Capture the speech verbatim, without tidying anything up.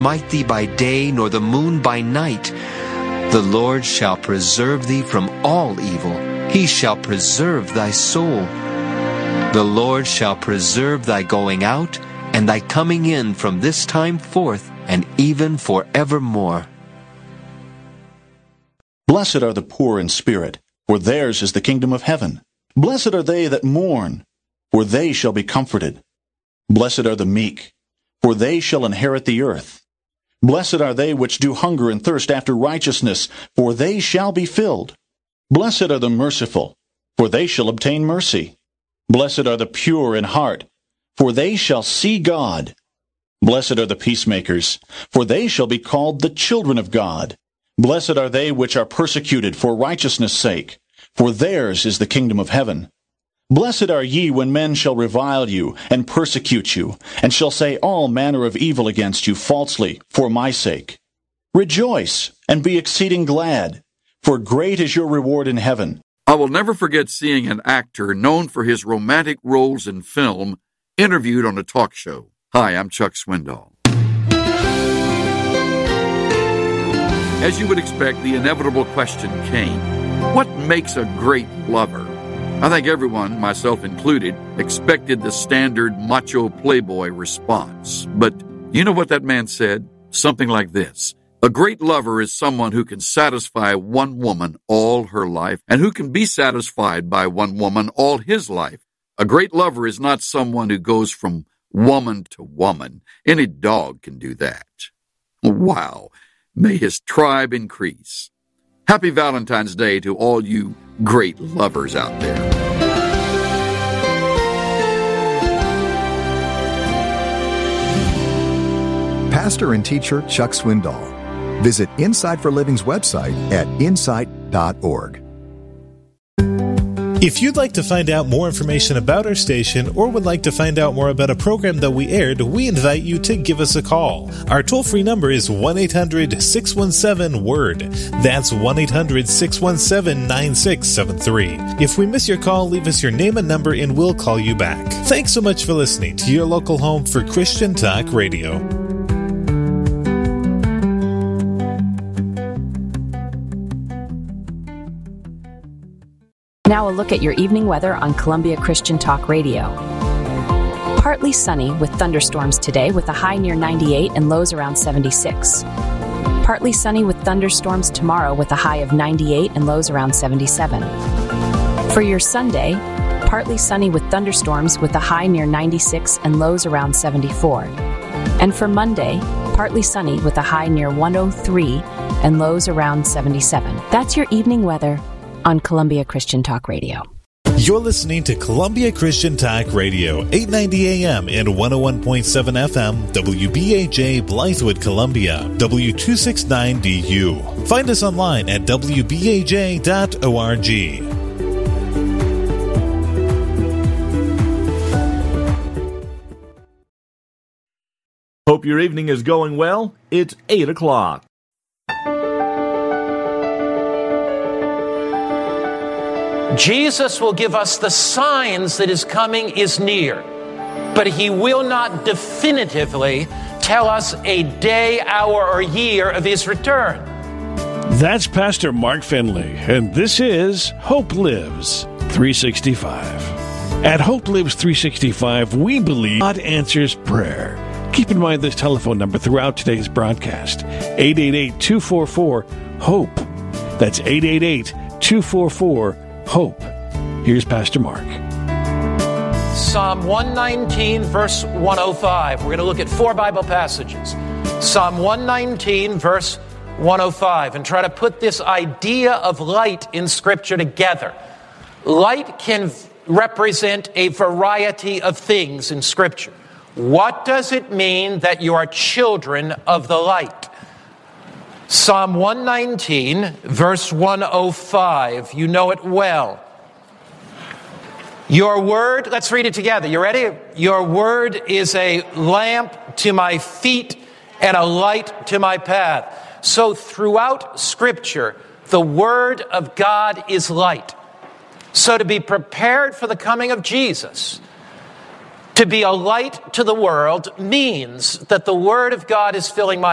smite thee by day, nor the moon by night. The Lord shall preserve thee from all evil. He shall preserve thy soul. The Lord shall preserve thy going out and thy coming in from this time forth and even forevermore. Blessed are the poor in spirit, for theirs is the kingdom of heaven. Blessed are they that mourn, for they shall be comforted. Blessed are the meek, for they shall inherit the earth. Blessed are they which do hunger and thirst after righteousness, for they shall be filled. Blessed are the merciful, for they shall obtain mercy. Blessed are the pure in heart, for they shall see God. Blessed are the peacemakers, for they shall be called the children of God. Blessed are they which are persecuted for righteousness' sake, for theirs is the kingdom of heaven. Blessed are ye when men shall revile you, and persecute you, and shall say all manner of evil against you falsely, for my sake. Rejoice, and be exceeding glad, for great is your reward in heaven. I will never forget seeing an actor known for his romantic roles in film interviewed on a talk show. Hi, I'm Chuck Swindoll. As you would expect, the inevitable question came. What makes a great lover? I think everyone, myself included, expected the standard macho playboy response. But you know what that man said? Something like this. A great lover is someone who can satisfy one woman all her life and who can be satisfied by one woman all his life. A great lover is not someone who goes from woman to woman. Any dog can do that. Wow. May his tribe increase. Happy Valentine's Day to all you great lovers out there. Pastor and teacher Chuck Swindoll. Visit Insight for Living's website at insight dot org. If you'd like to find out more information about our station or would like to find out more about a program that we aired, we invite you to give us a call. Our toll-free number is one eight hundred six one seven word. That's one eight hundred six one seven nine six seven three. If we miss your call, leave us your name and number and we'll call you back. Thanks so much for listening to your local home for Christian Talk Radio. Now a look at your evening weather on Columbia Christian Talk Radio. Partly sunny with thunderstorms today with a high near ninety-eight and lows around seventy-six. Partly sunny with thunderstorms tomorrow with a high of ninety-eight and lows around seventy-seven. For your Sunday, partly sunny with thunderstorms with a high near ninety-six and lows around seventy-four. And for Monday, partly sunny with a high near one oh three and lows around seventy-seven. That's your evening weather on Columbia Christian Talk Radio. You're listening to Columbia Christian Talk Radio, eight ninety A M and one oh one point seven F M, W B A J, Blythewood, Columbia, W two sixty-nine D U. Find us online at w b a j dot org. Hope your evening is going well. It's eight o'clock. Jesus will give us the signs that his coming is near, but he will not definitively tell us a day, hour, or year of his return. That's Pastor Mark Finley, and this is Hope Lives three sixty-five. At Hope Lives three sixty-five, we believe God answers prayer. Keep in mind this telephone number throughout today's broadcast, eight eight eight, two four four, HOPE. That's eight eight eight, two four four, HOPE. Here's Pastor Mark. Psalm one nineteen, verse one oh five. We're going to look at four Bible passages. Psalm one nineteen, verse one oh five, and try to put this idea of light in Scripture together. Light can represent a variety of things in Scripture. What does it mean that you are children of the light? Psalm one nineteen, verse one oh five. You know it well. Your word, let's read it together. You ready? Your word is a lamp to my feet and a light to my path. So throughout Scripture, the word of God is light. So to be prepared for the coming of Jesus, to be a light to the world, means that the word of God is filling my